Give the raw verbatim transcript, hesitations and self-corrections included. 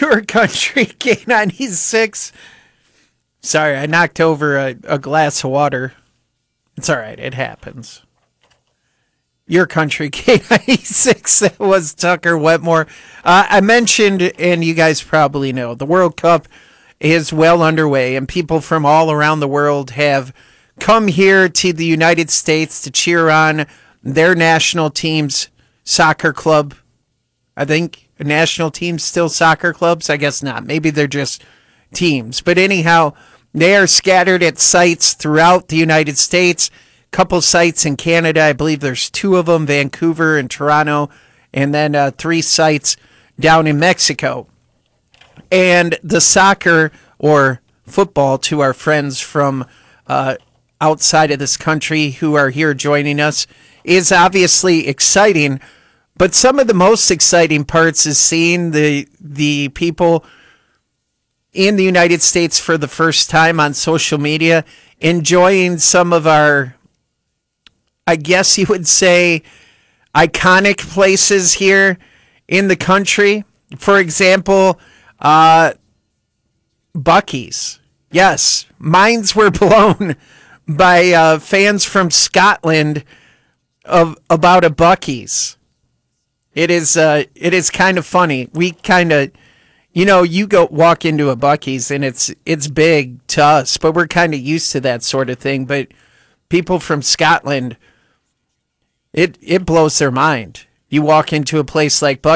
Your country, K ninety-six. Sorry, I knocked over a, a glass of water. It's all right. It happens. Your country, K ninety-six. That was Tucker Wetmore. Uh, I mentioned, and you guys probably know, the World Cup is well underway, and people from all around the world have come here to the United States to cheer on their national team's soccer club. I think national teams still soccer clubs. I guess not. Maybe they're just teams. But anyhow, they are scattered at sites throughout the United States. Couple sites in Canada. I believe there's two of them, Vancouver and Toronto, and then uh, three sites down in Mexico. And the soccer or football, to our friends from uh, outside of this country who are here joining us, is obviously exciting. But some of the most exciting parts is seeing the the people in the United States for the first time on social media enjoying some of our, I guess you would say, iconic places here in the country. For example, uh, Buc-ee's. Yes, minds were blown by uh, fans from Scotland of about a Buc-ee's. It is uh, it is kind of funny. We kind of, you know, you go walk into a Buc-ee's and it's it's big to us, but we're kind of used to that sort of thing. But people from Scotland, it it blows their mind. You walk into a place like Buc-ee's.